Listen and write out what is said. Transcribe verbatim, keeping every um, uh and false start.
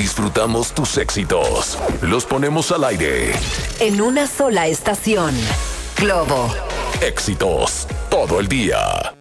disfrutamos tus éxitos. Los ponemos al aire. En una sola estación. Globo. Éxitos todo el día.